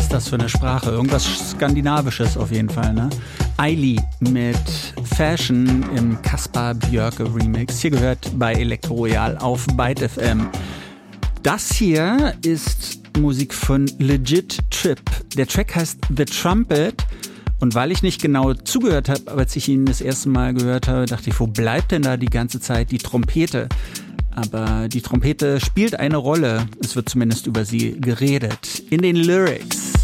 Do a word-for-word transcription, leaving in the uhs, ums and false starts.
ist das für eine Sprache? Irgendwas Skandinavisches auf jeden Fall, ne? Aili mit Fashion im Kaspar Björke Remix. Hier gehört bei Elektro Royal auf Byte F M. Das hier ist Musik von Legit Trip. Der Track heißt The Trumpet. Und weil ich nicht genau zugehört habe, als ich ihn das erste Mal gehört habe, dachte ich, wo bleibt denn da die ganze Zeit die Trompete? Aber die Trompete spielt eine Rolle. Es wird zumindest über sie geredet. In den Lyrics.